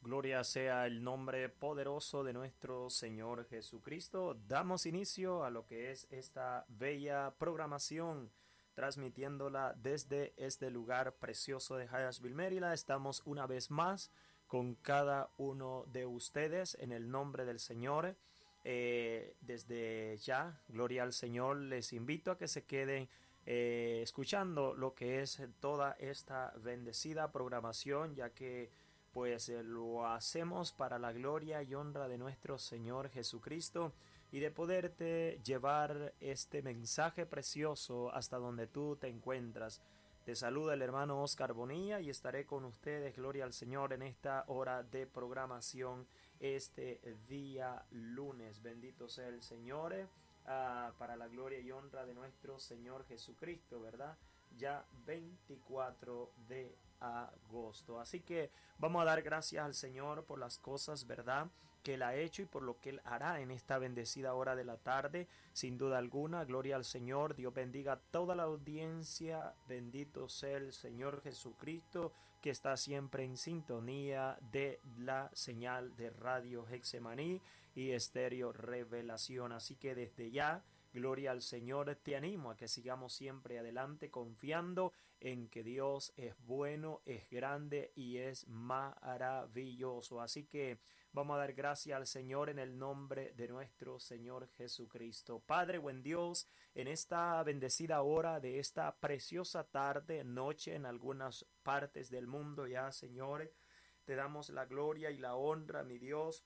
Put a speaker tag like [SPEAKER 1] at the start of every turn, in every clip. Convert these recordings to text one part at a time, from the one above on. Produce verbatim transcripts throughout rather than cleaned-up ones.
[SPEAKER 1] Gloria sea el nombre poderoso de nuestro Señor Jesucristo. Damos inicio a lo que es esta bella programación, transmitiéndola desde este lugar precioso de Hyattsville, Maryland. Estamos una vez más con cada uno de ustedes en el nombre del Señor. Eh, desde ya, gloria al Señor, les invito a que se queden eh, escuchando lo que es toda esta bendecida programación, ya que pues eh, lo hacemos para la gloria y honra de nuestro Señor Jesucristo y de poderte llevar este mensaje precioso hasta donde tú te encuentras. Te saluda el hermano Oscar Bonilla y estaré con ustedes, gloria al Señor, en esta hora de programación este día lunes. Bendito sea el Señor, eh, ah, para la gloria y honra de nuestro Señor Jesucristo, ¿verdad? Ya veinticuatro de agosto. Así que vamos a dar gracias al Señor por las cosas, ¿verdad?, que Él ha hecho y por lo que Él hará en esta bendecida hora de la tarde. Sin duda alguna, gloria al Señor. Dios bendiga a toda la audiencia. Bendito sea el Señor Jesucristo, que está siempre en sintonía de la señal de Radio Hexemaní y Estéreo Revelación. Así que desde ya, gloria al Señor, te animo a que sigamos siempre adelante confiando en que Dios es bueno, es grande y es maravilloso. Así que vamos a dar gracias al Señor en el nombre de nuestro Señor Jesucristo. Padre, buen Dios, en esta bendecida hora de esta preciosa tarde, noche en algunas partes del mundo ya, Señor, te damos la gloria y la honra, mi Dios,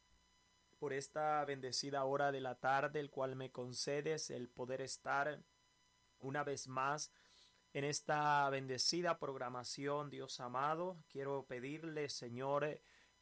[SPEAKER 1] por esta bendecida hora de la tarde, el cual me concedes el poder estar una vez más en esta bendecida programación. Dios amado, quiero pedirle, Señor,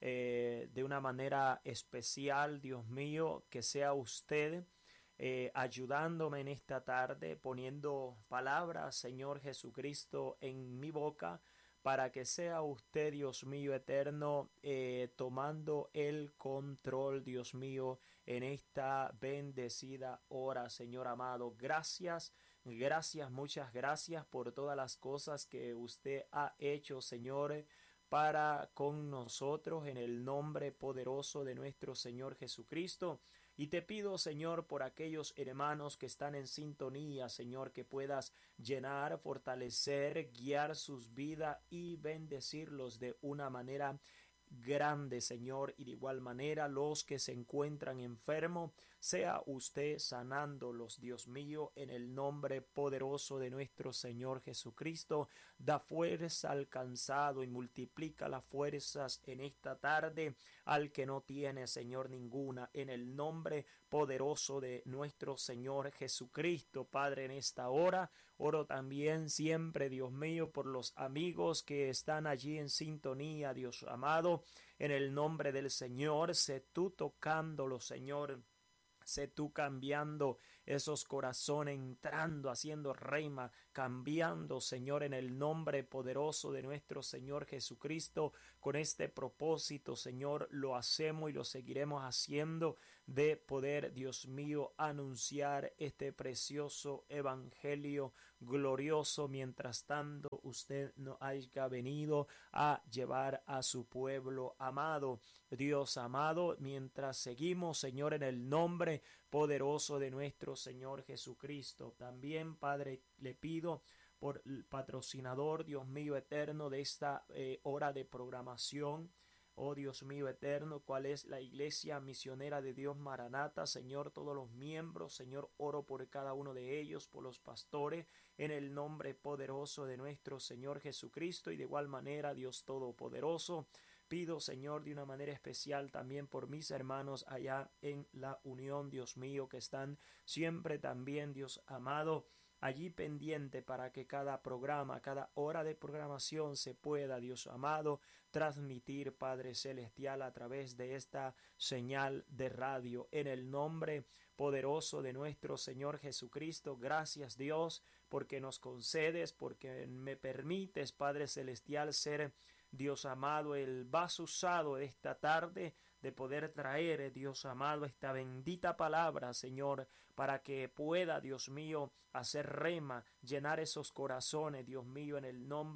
[SPEAKER 1] eh, de una manera especial, Dios mío, que sea usted eh, ayudándome en esta tarde, poniendo palabras, Señor Jesucristo, en mi boca, para que sea usted, Dios mío eterno, eh, tomando el control, Dios mío, en esta bendecida hora, Señor amado. Gracias, gracias, muchas gracias por todas las cosas que usted ha hecho, Señor, para con nosotros, en el nombre poderoso de nuestro Señor Jesucristo. Y te pido, Señor, por aquellos hermanos que están en sintonía, Señor, que puedas llenar, fortalecer, guiar sus vidas y bendecirlos de una manera grande, Señor, y de igual manera los que se encuentran enfermos, sea usted sanándolos, Dios mío, en el nombre poderoso de nuestro Señor Jesucristo. Da fuerza al cansado y multiplica las fuerzas en esta tarde al que no tiene, Señor, ninguna, en el nombre poderoso de nuestro Señor Jesucristo. Padre, en esta hora oro también siempre, Dios mío, por los amigos que están allí en sintonía, Dios amado, en el nombre del Señor. Sé tú tocándolo, Señor. Sé tú cambiando esos corazones, entrando, haciendo reima, cambiando, Señor, en el nombre poderoso de nuestro Señor Jesucristo. Con este propósito, Señor, lo hacemos y lo seguiremos haciendo, de poder, Dios mío, anunciar este precioso evangelio glorioso, mientras tanto usted no haya venido a llevar a su pueblo amado. Dios amado, mientras seguimos, Señor, en el nombre poderoso de nuestro Señor Jesucristo. También, Padre, le pido por el patrocinador, Dios mío eterno, de esta eh, hora de programación. Oh Dios mío eterno, cuál es la Iglesia Misionera de Dios Maranata, Señor, todos los miembros, Señor, oro por cada uno de ellos, por los pastores, en el nombre poderoso de nuestro Señor Jesucristo. Y de igual manera, Dios Todopoderoso, pido, Señor, de una manera especial también por mis hermanos allá en la Unión, Dios mío, que están siempre también, Dios amado, allí pendiente para que cada programa, cada hora de programación se pueda, Dios amado, transmitir, Padre Celestial, a través de esta señal de radio. En el nombre poderoso de nuestro Señor Jesucristo, gracias, Dios, porque nos concedes, porque me permites, Padre Celestial, ser, Dios amado, el vaso usado de esta tarde, de poder traer, Dios amado, esta bendita palabra, Señor, para que pueda, Dios mío, hacer rema, llenar esos corazones, Dios mío, en el nombre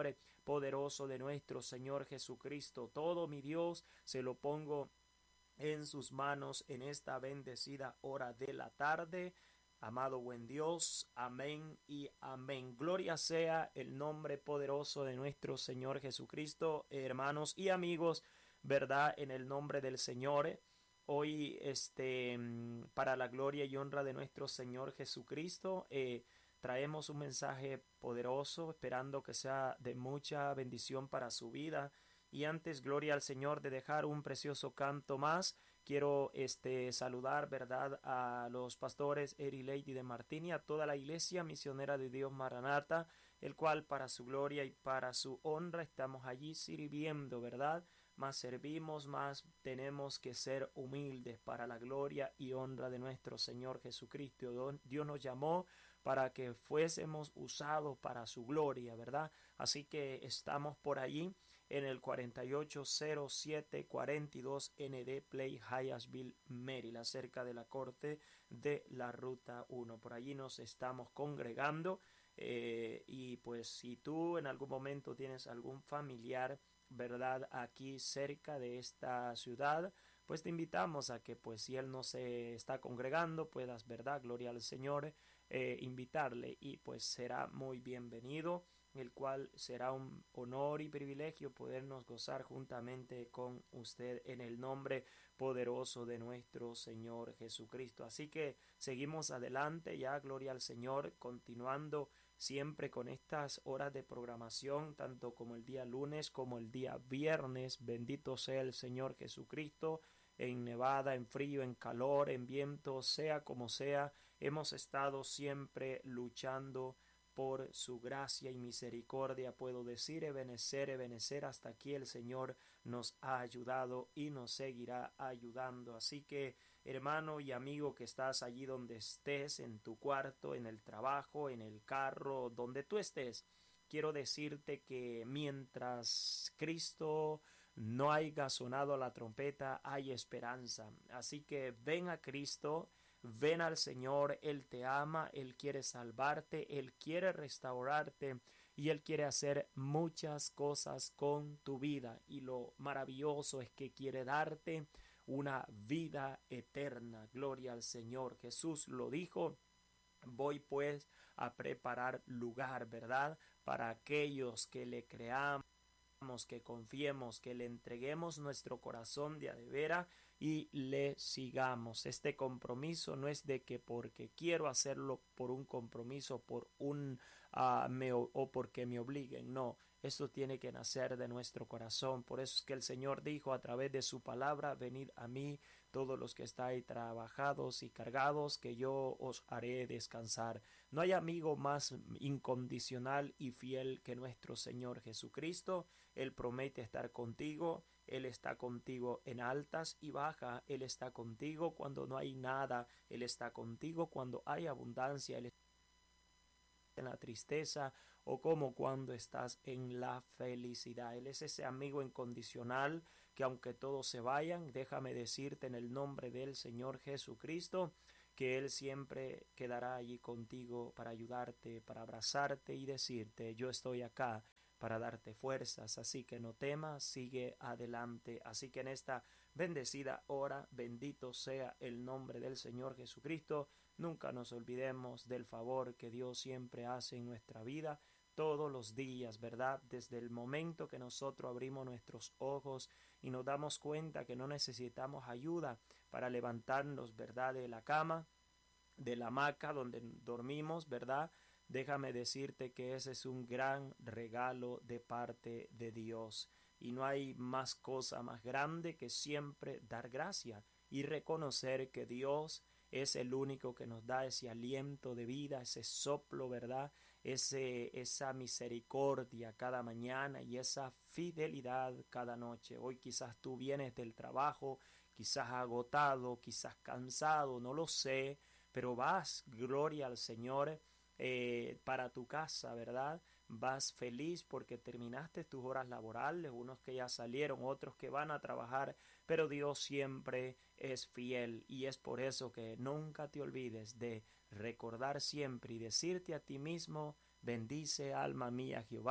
[SPEAKER 1] poderoso de nuestro Señor Jesucristo. Todo, mi Dios, se lo pongo en sus manos en esta bendecida hora de la tarde. Amado buen Dios, amén y amén. Gloria sea el nombre poderoso de nuestro Señor Jesucristo, hermanos y amigos, ¿verdad? En el nombre del Señor. Hoy, este, para la gloria y honra de nuestro Señor Jesucristo, eh, traemos un mensaje poderoso, esperando que sea de mucha bendición para su vida. Y antes, gloria al Señor, de dejar un precioso canto más, quiero este, saludar, ¿verdad?, a los pastores Eri Lady de Martín y a toda la iglesia misionera de Dios Maranata, el cual para su gloria y para su honra estamos allí sirviendo, ¿verdad? Más servimos, más tenemos que ser humildes para la gloria y honra de nuestro Señor Jesucristo. Dios nos llamó para que fuésemos usados para su gloria, ¿verdad? Así que estamos por allí en el cuarenta y ocho cero siete cuarenta y dos N D Play, Hyattsville, Maryland, cerca de la corte de la Ruta uno. Por allí nos estamos congregando eh, y pues si tú en algún momento tienes algún familiar, ¿verdad?, aquí cerca de esta ciudad, pues te invitamos a que, pues si él no se está congregando, puedas, ¿verdad?, gloria al Señor, eh, invitarle y pues será muy bienvenido, el cual será un honor y privilegio podernos gozar juntamente con usted en el nombre poderoso de nuestro Señor Jesucristo. Así que seguimos adelante ya, gloria al Señor, continuando siempre con estas horas de programación, tanto como el día lunes como el día viernes. Bendito sea el Señor Jesucristo. En nevada, en frío, en calor, en viento, sea como sea, hemos estado siempre luchando por su gracia y misericordia. Puedo decir, Ebenecer, Ebenecer, hasta aquí el Señor nos ha ayudado y nos seguirá ayudando. Así que, hermano y amigo que estás allí donde estés, en tu cuarto, en el trabajo, en el carro, donde tú estés, quiero decirte que mientras Cristo no haya sonado la trompeta, hay esperanza. Así que ven a Cristo, ven al Señor. Él te ama, Él quiere salvarte, Él quiere restaurarte y Él quiere hacer muchas cosas con tu vida. Y lo maravilloso es que quiere darte una vida eterna. Gloria al Señor. Jesús lo dijo: voy pues a preparar lugar, ¿verdad?, para aquellos que le creamos, que confiemos, que le entreguemos nuestro corazón de a de veras y le sigamos. Este compromiso no es de que porque quiero hacerlo por un compromiso, por un uh, me, o porque me obliguen. No, esto tiene que nacer de nuestro corazón. Por eso es que el Señor dijo a través de su palabra: venid a mí todos los que estáis trabajados y cargados, que yo os haré descansar. No hay amigo más incondicional y fiel que nuestro Señor Jesucristo. Él promete estar contigo, Él está contigo en altas y bajas, Él está contigo cuando no hay nada, Él está contigo cuando hay abundancia, Él está en la tristeza o como cuando estás en la felicidad. Él es ese amigo incondicional que aunque todos se vayan, déjame decirte en el nombre del Señor Jesucristo, que Él siempre quedará allí contigo para ayudarte, para abrazarte y decirte: yo estoy acá para darte fuerzas, así que no temas, sigue adelante. Así que en esta bendecida hora, bendito sea el nombre del Señor Jesucristo. Nunca nos olvidemos del favor que Dios siempre hace en nuestra vida, todos los días, ¿verdad? Desde el momento que nosotros abrimos nuestros ojos y nos damos cuenta que no necesitamos ayuda para levantarnos, ¿verdad?, de la cama, de la hamaca donde dormimos, ¿verdad? Déjame decirte que ese es un gran regalo de parte de Dios. Y no hay más cosa más grande que siempre dar gracia y reconocer que Dios es el único que nos da ese aliento de vida, ese soplo, ¿verdad? Ese, esa misericordia cada mañana y esa fidelidad cada noche. Hoy quizás tú vienes del trabajo, quizás agotado, quizás cansado, no lo sé, pero vas, gloria al Señor, eh, para tu casa, ¿verdad? Vas feliz porque terminaste tus horas laborales, unos que ya salieron, otros que van a trabajar, pero Dios siempre es fiel y es por eso que nunca te olvides de recordar siempre y decirte a ti mismo: bendice alma mía Jehová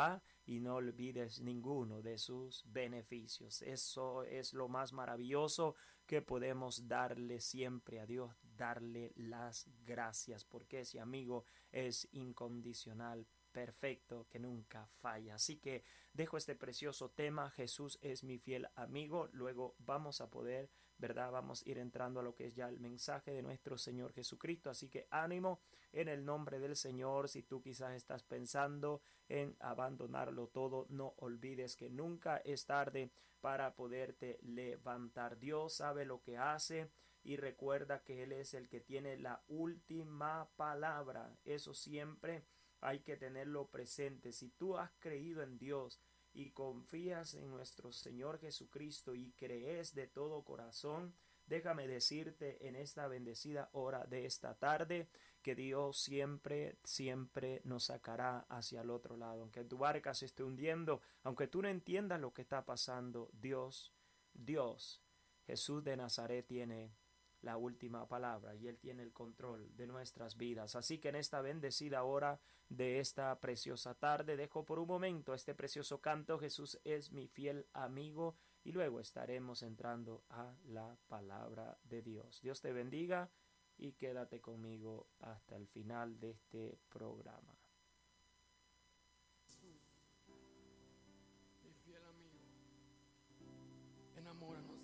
[SPEAKER 1] y no olvides ninguno de sus beneficios. Eso es lo más maravilloso que podemos darle siempre a Dios, darle las gracias, porque ese amigo es incondicional, perfecto, que nunca falla. Así que dejo este precioso tema, Jesús es mi fiel amigo. Luego vamos a poder, ¿verdad? Vamos a ir entrando a lo que es ya el mensaje de nuestro Señor Jesucristo. Así que ánimo en el nombre del Señor. Si tú quizás estás pensando en abandonarlo todo, no olvides que nunca es tarde para poderte levantar. Dios sabe lo que hace y recuerda que Él es el que tiene la última palabra. Eso siempre hay que tenerlo presente. Si tú has creído en Dios y confías en nuestro Señor Jesucristo y crees de todo corazón, déjame decirte en esta bendecida hora de esta tarde que Dios siempre, siempre nos sacará hacia el otro lado. Aunque tu barca se esté hundiendo, aunque tú no entiendas lo que está pasando, Dios, Dios, Jesús de Nazaret tiene la última palabra y Él tiene el control de nuestras vidas. Así que en esta bendecida hora de esta preciosa tarde dejo por un momento este precioso canto, Jesús es mi fiel amigo, y luego estaremos entrando a la palabra de Dios. Dios te bendiga y quédate conmigo hasta el final de este programa.
[SPEAKER 2] Jesús, mi fiel amigo, enamóranos